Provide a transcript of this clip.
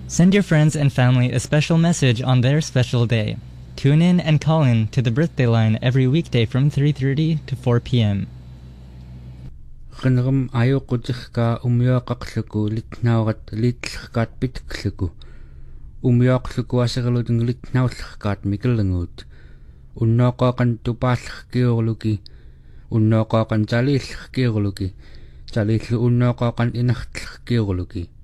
Send your friends and family a special message on their special day. Tune in and call in to the birthday line every weekday from 3:30 to 4 p.m. Qinrum ayuqutirka umioqaqluku litnaurat liitllerkaat pitikluku umioqluku aserluting litnaullerkaat mikellenguut unnooqoqan tupaallerkiurluki unnooqoqan taliillerkiurluki taliillu unnooqoqan inartlerkiurluki